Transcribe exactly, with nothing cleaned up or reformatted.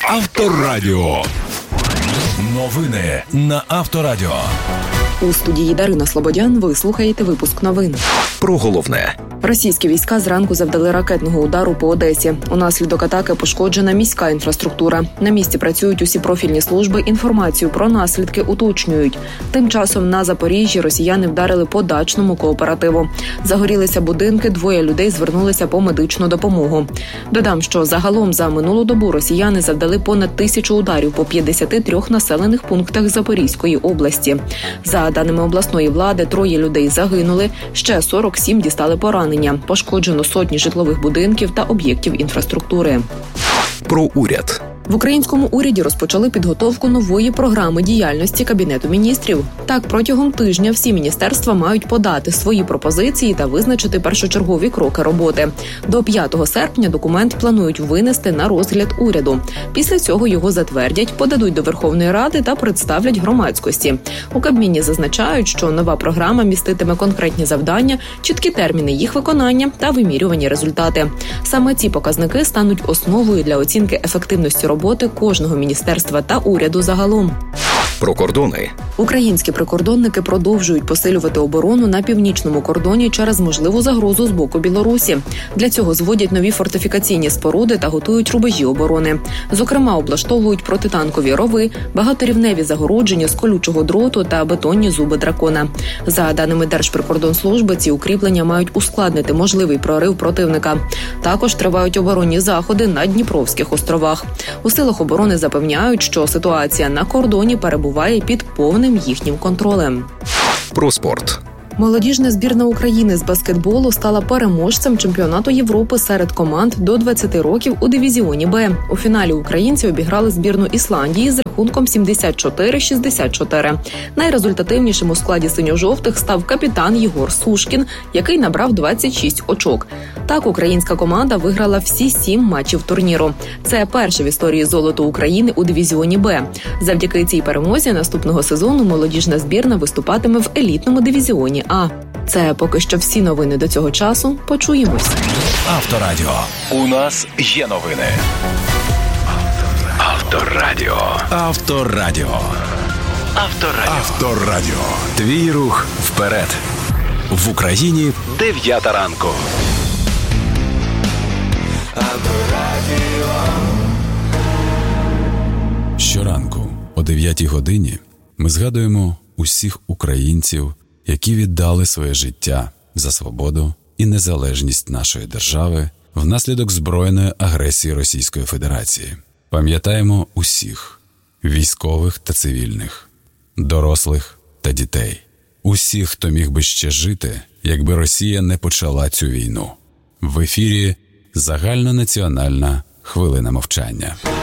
Авторадіо. Новини на Авторадіо. У студії Дарина Слободян ви слухаєте випуск новин. Про головне. Російські війська зранку завдали ракетного удару по Одесі. Унаслідок атаки пошкоджена міська інфраструктура. На місці працюють усі профільні служби, інформацію про наслідки уточнюють. Тим часом на Запоріжжі росіяни вдарили по дачному кооперативу. Загорілися будинки, двоє людей звернулися по медичну допомогу. Додам, що загалом за минулу добу росіяни завдали понад тисячу ударів по п'ятдесяти трьох населених пунктах Запорізької області. За даними обласної влади, троє людей загинули, ще сорок сім дістали поранення. Пошкоджено сотні житлових будинків та об'єктів інфраструктури. Про уряд. В українському уряді розпочали підготовку нової програми діяльності Кабінету міністрів. Так, протягом тижня всі міністерства мають подати свої пропозиції та визначити першочергові кроки роботи. До п'ятого серпня документ планують винести на розгляд уряду. Після цього його затвердять, подадуть до Верховної Ради та представлять громадськості. У Кабміні зазначають, що нова програма міститиме конкретні завдання, чіткі терміни їх виконання та вимірювані результати. Саме ці показники стануть основою для оцінки ефективності роботи роботи кожного міністерства та уряду загалом. Про кордони. Українські прикордонники продовжують посилювати оборону на північному кордоні через можливу загрозу з боку Білорусі. Для цього зводять нові фортифікаційні споруди та готують рубежі оборони. Зокрема, облаштовують протитанкові рови, багаторівневі загородження з колючого дроту та бетонні зуби дракона. За даними Держприкордонслужби, ці укріплення мають ускладнити можливий прорив противника. Також тривають оборонні заходи на Дніпровських островах. У силах оборони запевняють, що ситуація на кордоні перебуває під повним їхнім контролем. Про спорт. Молодіжна збірна України з баскетболу стала переможцем чемпіонату Європи серед команд до двадцяти років у дивізіоні Б. У фіналі українці обіграли збірну Ісландії з рахунком сімдесят чотири шістдесят чотири. Найрезультативнішим у складі синьо-жовтих став капітан Єгор Сушкін, який набрав двадцять шість очок. Так, українська команда виграла всі сім матчів турніру. Це перше в історії золото України у дивізіоні Б. Завдяки цій перемозі наступного сезону молодіжна збірна виступатиме в елітному дивізіоні А. Це поки що всі новини до цього часу. Почуємось. Авторадіо. У нас є новини. Авторадіо. Авторадіо. Авторадіо. Авторадіо. Твій рух вперед. В Україні дев'ята ранку. Щоранку о дев'ятій годині ми згадуємо усіх українців, які віддали своє життя за свободу і незалежність нашої держави внаслідок збройної агресії Російської Федерації. Пам'ятаємо усіх – військових та цивільних, дорослих та дітей. Усіх, хто міг би ще жити, якби Росія не почала цю війну. В ефірі загальнонаціональна хвилина мовчання.